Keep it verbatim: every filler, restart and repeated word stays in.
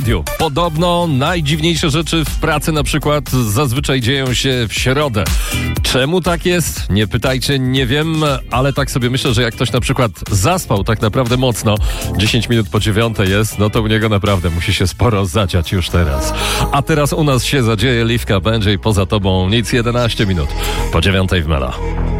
Podobno najdziwniejsze rzeczy w pracy na przykład zazwyczaj dzieją się w środę. Czemu tak jest? Nie pytajcie, nie wiem, ale tak sobie myślę, że jak ktoś na przykład zaspał tak naprawdę mocno, dziesięć minut po dziewiątej jest, no to u niego naprawdę musi się sporo zadziać już teraz. A teraz u nas się zadzieje, Liwka będzie i poza tobą nic, jedenaście minut po dziewiątej w Mela.